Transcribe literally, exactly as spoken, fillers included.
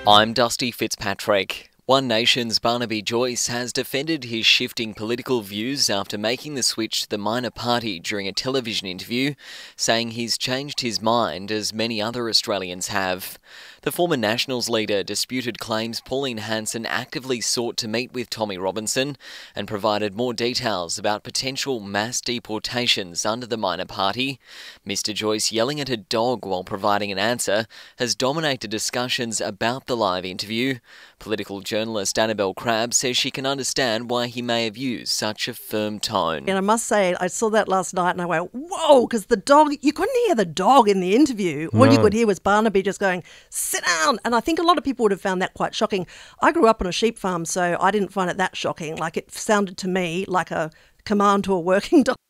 I'm Dusty Fitzpatrick. One Nation's Barnaby Joyce has defended his shifting political views after making the switch to the minor party during a television interview, saying he's changed his mind as many other Australians have. The former Nationals leader disputed claims Pauline Hanson actively sought to meet with Tommy Robinson and provided more details about potential mass deportations under the minor party. Mister Joyce yelling at a dog while providing an answer has dominated discussions about the live interview. Political journalist Annabelle Crabb says she can understand why he may have used such a firm tone. And I must say, I saw that last night and I went, whoa, because the dog, you couldn't hear the dog in the interview. No. All you could hear was Barnaby just going, sit down. And I think a lot of people would have found that quite shocking. I grew up on a sheep farm, so I didn't find it that shocking. Like, it sounded to me like a command to a working dog.